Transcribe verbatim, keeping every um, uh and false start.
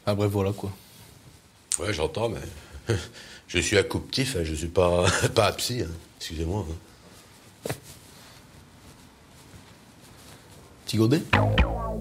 Ah bref, voilà quoi. Ouais, j'entends, mais je suis accouptif, hein, je suis pas, pas absci, hein. Excusez-moi. Hein. Petit godet?